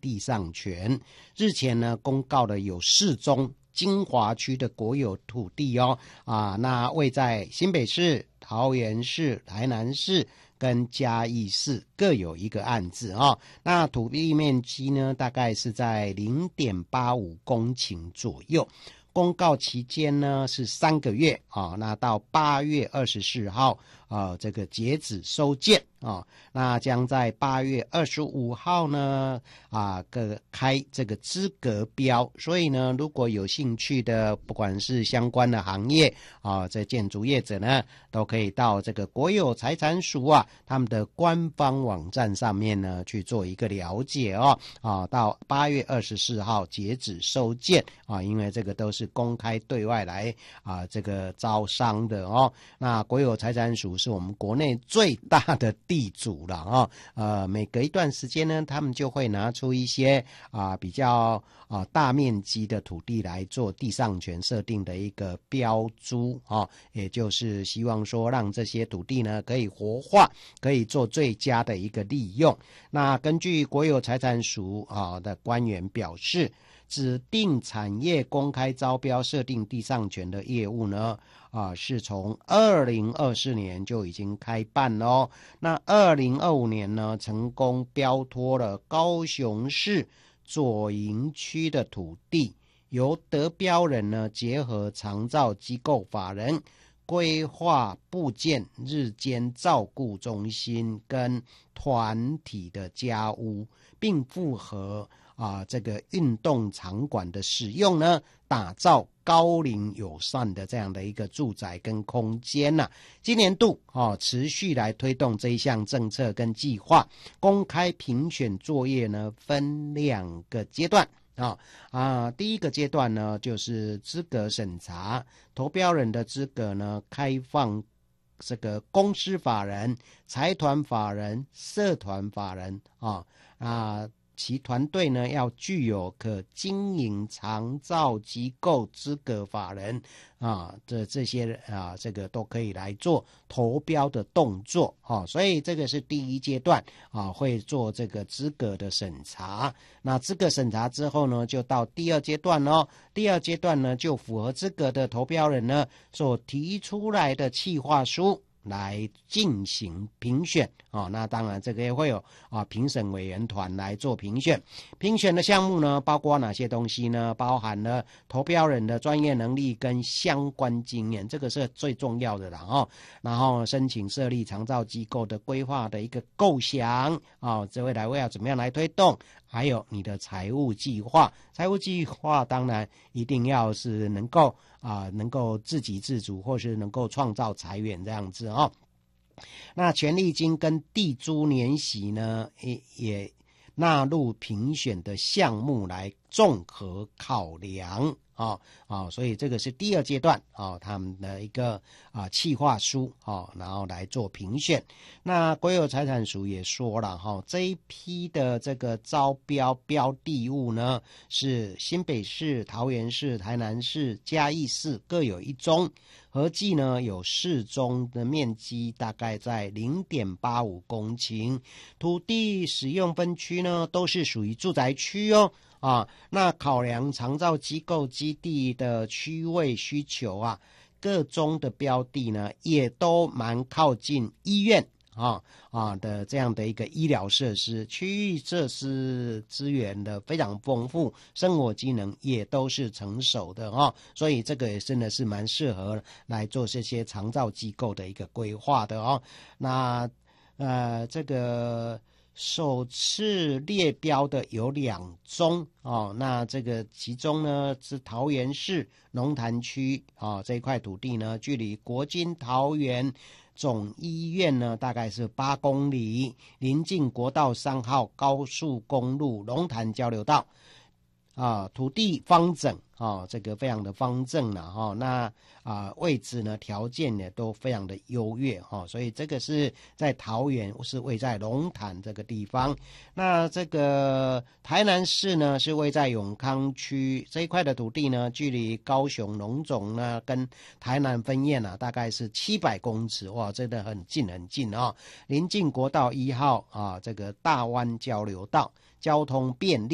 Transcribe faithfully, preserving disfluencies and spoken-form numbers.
地上权。日前呢，公告了有四宗精华区的国有土地哦，啊，那位在新北市、桃园市、台南市跟嘉义市各有一个案子哦。那土地面积呢，大概是在 零点八五公顷左右。公告期间呢是三个月啊，那到八月二十四号啊，这个截止收件啊，那将在八月二十五号呢啊个开这个资格标，所以呢，如果有兴趣的，不管是相关的行业啊，这建筑业者呢，都可以到这个国有财产署啊他们的官方网站上面呢去做一个了解哦啊，到八月二十四号截止收件啊，因为这个都是公开对外来啊这个招商的哦。那国有财产署是我们国内最大的地主了哦，呃，每隔一段时间呢，他们就会拿出一些啊比较啊大面积的土地来做地上权设定的一个标租啊，也就是希望说让这些土地呢可以活化，可以做最佳的一个利用。那根据国有财产署啊的官员表示，指定产业公开招标设定地上权的业务呢，啊，是从二零二四年就已经开办了哦。那二零二五年呢，成功标托了高雄市左营区的土地，由得标人呢结合长照机构法人规划部件日间照顾中心跟团体的家屋，并符合啊，这个运动场馆的使用呢，打造高龄友善的这样的一个住宅跟空间呐、啊。今年度啊，持续来推动这一项政策跟计划，公开评选作业呢，分两个阶段。啊啊，第一个阶段呢，就是资格审查，投标人的资格呢，开放这个公司法人、财团法人、社团法人啊啊。其团队呢要具有可经营长照机构资格法人啊，这这些啊，这个都可以来做投标的动作啊，所以这个是第一阶段啊，会做这个资格的审查。那资格审查之后呢，就到第二阶段哦。第二阶段呢，就符合资格的投标人呢所提出来的企划书来进行评选哦，那当然这个也会有啊评审委员团来做评选。评选的项目呢，包括哪些东西呢？包含了投标人的专业能力跟相关经验，这个是最重要的啦哦。然后申请设立长照机构的规划的一个构想啊，这未来会要怎么样来推动？还有你的财务计划，财务计划当然一定要是能够啊、呃，能够自给自足，或是能够创造财源这样子哦。那权利金跟地租年息呢，也也纳入评选的项目来综合考量。啊、哦、啊，所以这个是第二阶段啊、哦，他们的一个啊企划书啊、哦，然后来做评选。那国有财产署也说了哈、哦，这一批的这个招标标的物呢，是新北市、桃园市、台南市、嘉义市各有一宗，合计呢有四宗的面积大概在 零点八五公顷，土地使用分区呢都是属于住宅区哦。啊，那考量长照机构基地的区位需求啊，各中的标的呢，也都蛮靠近医院啊啊的这样的一个医疗设施，区域设施资源的非常丰富，生活机能也都是成熟的啊，所以这个也真的是蛮适合来做这些长照机构的一个规划的哦。那呃，这个。首次列标的有两宗哦，那这个其中呢是桃园市龙潭区啊、哦、这一块土地呢，距离国军桃园总医院呢大概是八公里，临近国道三号高速公路龙潭交流道啊，土地方整啊，这个非常的方正了哈、哦，那啊位置呢条件呢都非常的优越哈、哦，所以这个是在桃园是位在龙潭这个地方，那这个台南市呢是位在永康区这一块的土地呢，距离高雄龙总呢跟台南分院啊大概是七百公尺哇，真的很近很近啊、哦，临近国道一号啊这个大湾交流道，交通便利。